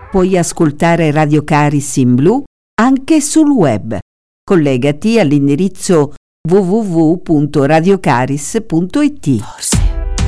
Puoi ascoltare Radio Caris in blu anche sul web. Collegati all'indirizzo www.radiocaris.it.